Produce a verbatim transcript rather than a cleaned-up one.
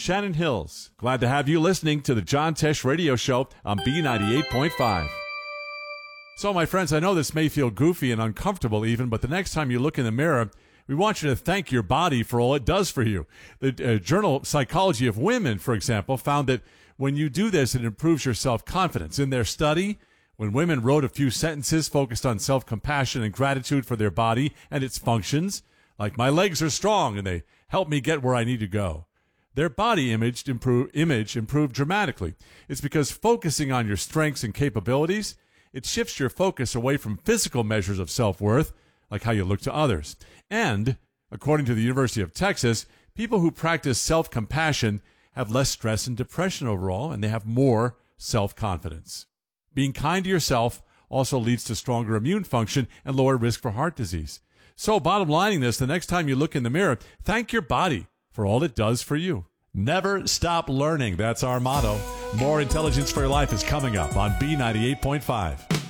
Shannon Hills. Glad to have you listening to the John Tesh Radio Show on B ninety-eight point five. So, my friends, I know this may feel goofy and uncomfortable even, but the next time you look in the mirror, we want you to thank your body for all it does for you. The uh, journal Psychology of Women, for example, found that when you do this, it improves your self-confidence. In their study, when women wrote a few sentences focused on self-compassion and gratitude for their body and its functions, like my legs are strong and they help me get where I need to go, their body image, improve, image improved dramatically. It's because focusing on your strengths and capabilities, it shifts your focus away from physical measures of self-worth, like how you look to others. And, according to the University of Texas, people who practice self-compassion have less stress and depression overall, and they have more self-confidence. Being kind to yourself also leads to stronger immune function and lower risk for heart disease. So, bottom lining this, the next time you look in the mirror, thank your body for all it does for you. Never stop learning. That's our motto. More Intelligence for Your Life is coming up on B ninety-eight point five.